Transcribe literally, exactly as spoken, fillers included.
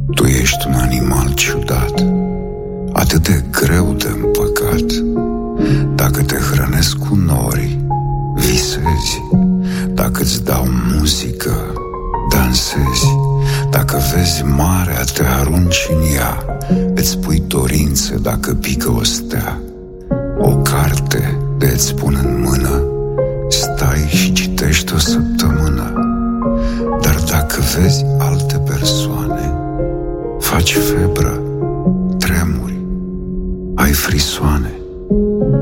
Tu ești un animal ciudat, atât de greu de împăcat. Dacă te hrănesc cu nori, visezi. Dacă-ți dau muzică, dansezi. Dacă vezi marea, te arunci în ea. Îți pui dorințe dacă pică o stea. O carte de-ți pun în mână, stai și citești o săptămână. Dar dacă vezi